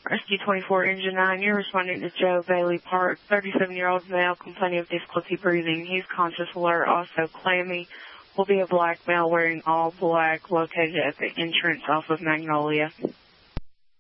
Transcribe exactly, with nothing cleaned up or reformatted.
Rescue twenty-four, Engine nine, you're responding to Joe Bailey Park, thirty-seven-year-old male complaining of difficulty breathing. He's conscious alert, also clammy. Will be a black male wearing all black located at the entrance off of Magnolia.